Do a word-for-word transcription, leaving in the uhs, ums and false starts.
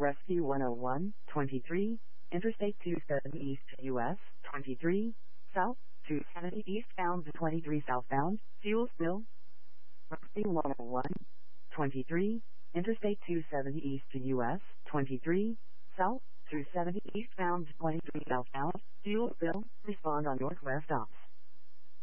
Rescue one oh one, twenty-three, Interstate two seventy East U S, twenty-three, South, two seventy eastbound to twenty-three southbound, fuel spill. Rescue one oh one, twenty-three, Interstate two seventy East U S, twenty-three, South, two seventy eastbound to twenty-three southbound, fuel spill, respond on Northwest ops.